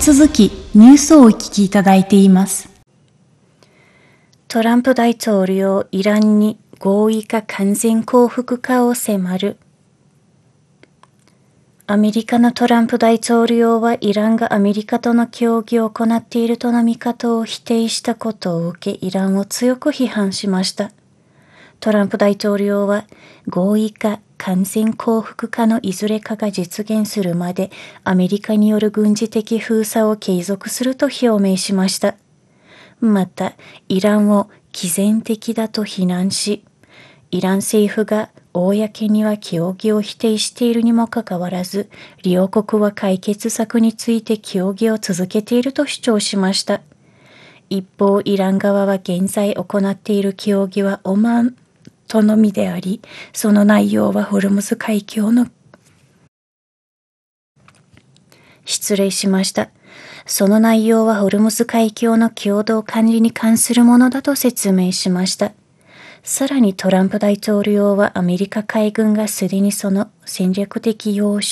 続きニュースをお聞きいただいています。 トランプ大統領、イランに合意か完全降伏かを迫る。アメリカのトランプ大統領はイランがアメリカとの協議を行っているとの見方を否定したことを受け、イランを強く批判しました。トランプ大統領は合意か完全降伏かのいずれかが実現するまでアメリカによる軍事的封鎖を継続すると表明しました。また、イランを偽善的だと非難し、イラン政府が公には協議を否定しているにもかかわらず、両国は解決策について協議を続けていると主張しました。一方、イラン側は現在行っている協議はオマーンとのみであり、その内容はホルムズ海峡のその内容はホルムズ海峡の共同管理に関するものだと説明しました。さらにトランプ大統領はアメリカ海軍がすでにその戦略的要衝